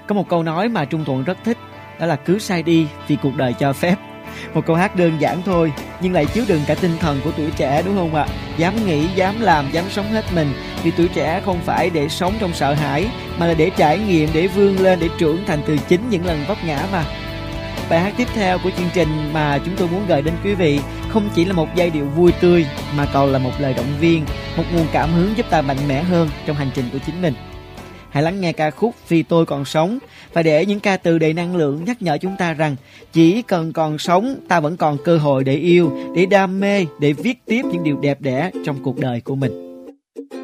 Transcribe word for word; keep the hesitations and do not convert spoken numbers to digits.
Có một câu nói mà Trung Thuận rất thích, đó là cứ sai đi vì cuộc đời cho phép. Một câu hát đơn giản thôi nhưng lại chứa đựng cả tinh thần của tuổi trẻ, đúng không ạ? Dám nghĩ, dám làm, dám sống hết mình. Vì tuổi trẻ không phải để sống trong sợ hãi, mà là để trải nghiệm, để vươn lên, để trưởng thành từ chính những lần vấp ngã mà. Bài hát tiếp theo của chương trình mà chúng tôi muốn gửi đến quý vị không chỉ là một giai điệu vui tươi mà còn là một lời động viên, một nguồn cảm hứng giúp ta mạnh mẽ hơn trong hành trình của chính mình. Hãy lắng nghe ca khúc Vì Tôi Còn Sống, và để những ca từ đầy năng lượng nhắc nhở chúng ta rằng chỉ cần còn sống, ta vẫn còn cơ hội để yêu, để đam mê, để viết tiếp những điều đẹp đẽ trong cuộc đời của mình.